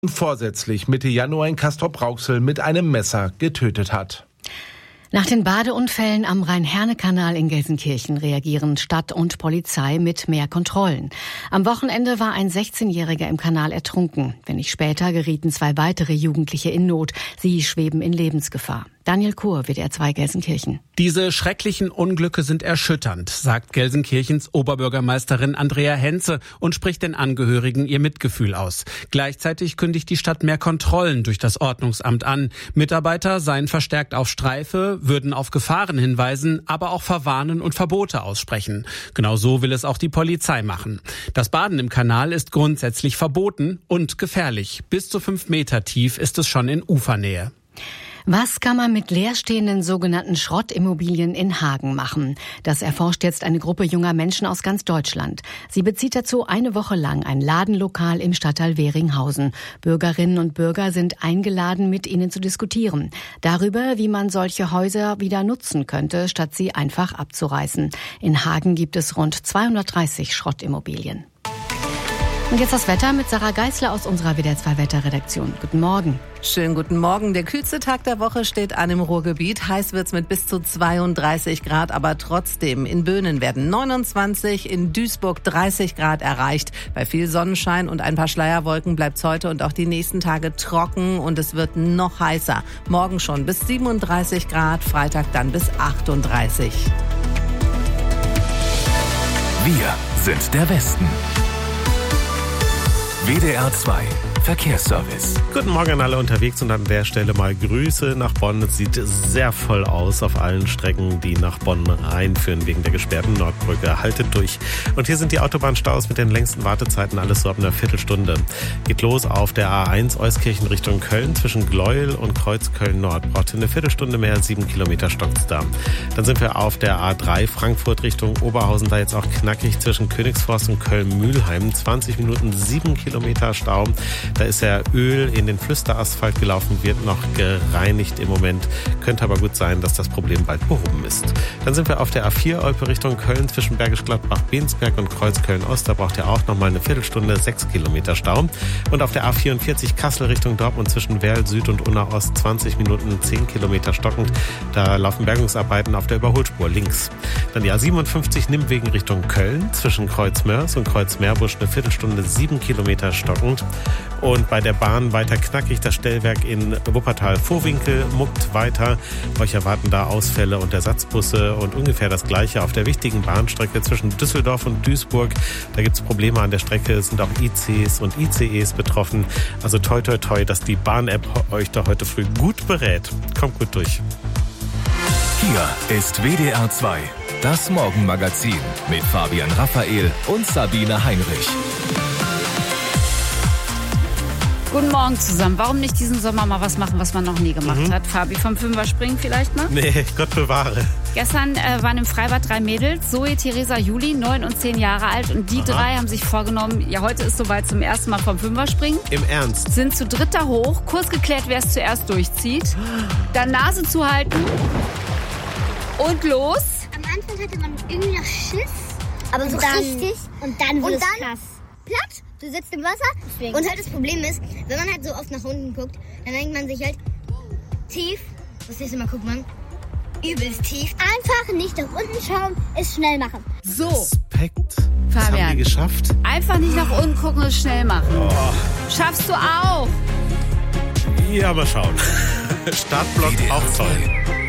vorsätzlich Mitte Januar in Castrop-Rauxel mit einem Messer getötet hat. Nach den Badeunfällen am Rhein-Herne-Kanal in Gelsenkirchen reagieren Stadt und Polizei mit mehr Kontrollen. Am Wochenende war ein 16-Jähriger im Kanal ertrunken. Wenig später gerieten 2 weitere Jugendliche in Not. Sie schweben in Lebensgefahr. Daniel Kur, WDR 2 Gelsenkirchen. Diese schrecklichen Unglücke sind erschütternd, sagt Gelsenkirchens Oberbürgermeisterin Andrea Henze und spricht den Angehörigen ihr Mitgefühl aus. Gleichzeitig kündigt die Stadt mehr Kontrollen durch das Ordnungsamt an. Mitarbeiter seien verstärkt auf Streife, würden auf Gefahren hinweisen, aber auch verwarnen und Verbote aussprechen. Genau so will es auch die Polizei machen. Das Baden im Kanal ist grundsätzlich verboten und gefährlich. Bis zu 5 Meter tief ist es schon in Ufernähe. Was kann man mit leerstehenden sogenannten Schrottimmobilien in Hagen machen? Das erforscht jetzt eine Gruppe junger Menschen aus ganz Deutschland. Sie bezieht dazu eine Woche lang ein Ladenlokal im Stadtteil Weringhausen. Bürgerinnen und Bürger sind eingeladen, mit ihnen zu diskutieren. Darüber, wie man solche Häuser wieder nutzen könnte, statt sie einfach abzureißen. In Hagen gibt es rund 230 Schrottimmobilien. Und jetzt das Wetter mit Sarah Geisler aus unserer WDR 2 Wetterredaktion. Guten Morgen. Schönen guten Morgen. Der kühlste Tag der Woche steht an im Ruhrgebiet. Heiß wird's mit bis zu 32 Grad, aber trotzdem. In Böhnen werden 29, in Duisburg 30 Grad erreicht. Bei viel Sonnenschein und ein paar Schleierwolken bleibt's heute und auch die nächsten Tage trocken und es wird noch heißer. Morgen schon bis 37 Grad, Freitag dann bis 38. Wir sind der Westen. WDR 2 Verkehrsservice. Guten Morgen an alle unterwegs und an der Stelle mal Grüße nach Bonn. Es sieht sehr voll aus auf allen Strecken, die nach Bonn reinführen wegen der gesperrten Nordbrücke. Haltet durch. Und hier sind die Autobahnstaus mit den längsten Wartezeiten, alles so ab einer Viertelstunde. Geht los auf der A1 Euskirchen Richtung Köln zwischen Gleuel und Kreuzköln-Nord. Braucht eine Viertelstunde mehr, 7 Kilometer stockt's da. Dann sind wir auf der A3 Frankfurt Richtung Oberhausen, da jetzt auch knackig zwischen Königsforst und Köln-Mühlheim. 20 Minuten, 7 Kilometer Stau. Da ist ja Öl in den Flüsterasphalt gelaufen, wird noch gereinigt im Moment. Könnte aber gut sein, dass das Problem bald behoben ist. Dann sind wir auf der A4 Olpe Richtung Köln zwischen Bergisch Gladbach, Bensberg und Kreuzköln-Ost. Da braucht ihr auch nochmal eine Viertelstunde, 6 Kilometer Stau. Und auf der A44 Kassel Richtung Dortmund zwischen Werl Süd und Unna Ost 20 Minuten, 10 Kilometer stockend. Da laufen Bergungsarbeiten auf der Überholspur links. Dann die A57 Nimwegen Richtung Köln zwischen Kreuzmörs und Kreuzmeerbusch eine Viertelstunde, 7 Kilometer stockend. Und bei der Bahn weiter knackig, das Stellwerk in Wuppertal-Vohwinkel muckt weiter. Euch erwarten da Ausfälle und Ersatzbusse und ungefähr das Gleiche auf der wichtigen Bahnstrecke zwischen Düsseldorf und Duisburg. Da gibt es Probleme an der Strecke, es sind auch ICs und ICEs betroffen. Also toi toi toi, dass die Bahn-App euch da heute früh gut berät. Kommt gut durch. Hier ist WDR 2, das Morgenmagazin mit Fabian Raphael und Sabine Heinrich. Guten Morgen zusammen. Warum nicht diesen Sommer mal was machen, was man noch nie gemacht hat? Fabi, vom Fünfer-Springen vielleicht mal? Nee, Gott bewahre. Gestern waren im Freibad 3 Mädels, Zoe, Theresa, Juli, 9 und 10 Jahre alt. Und die 3 haben sich vorgenommen, ja, heute ist soweit zum ersten Mal vom Fünfer-Springen. Im Ernst? Sind zu dritt da hoch, kurz geklärt, wer es zuerst durchzieht. Dann Nase zuhalten und los. Am Anfang hatte man irgendwie noch Schiss, aber so richtig. Und dann wird es krass. Platt, du sitzt im Wasser und halt das Problem ist, wenn man halt so oft nach unten guckt, dann denkt man sich halt, tief, das nächste Mal guckt man, übelst tief. Einfach nicht nach unten schauen, es schnell machen. So, Respekt. Das Fabian, haben die geschafft. einfach nicht nach unten gucken und es schnell machen. Oh. Schaffst du auch. Ja, mal schauen. Startblock WDR auch toll. 2.